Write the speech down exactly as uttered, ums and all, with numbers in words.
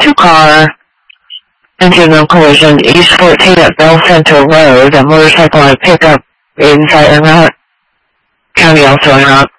two-car engine collision East fourteen at Bell Center Road. A motorcycle and a pickup inside Emma County also in route.